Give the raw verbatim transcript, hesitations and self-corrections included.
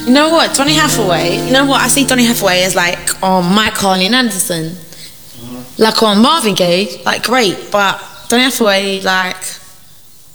You know what, Donny Hathaway, you know what, I see Donny Hathaway as like on Mike Harley and Anderson. Like on Marvin Gaye, like great, but Donny Hathaway, like,